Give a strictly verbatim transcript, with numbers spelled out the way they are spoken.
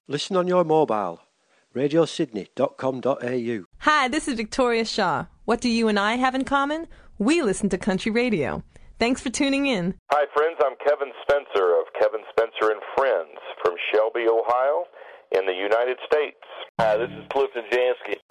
Listen on your mobile. radio sydney dot com dot a u. Hi, this is Victoria Shaw. What do you and I have in common? We listen to country radio. Thanks for tuning in. Hi, friends. I'm Kevin Spencer of Kevin Spencer and Friends from Shelby, Ohio, in the United States. Hi, this is Clifton Jansky.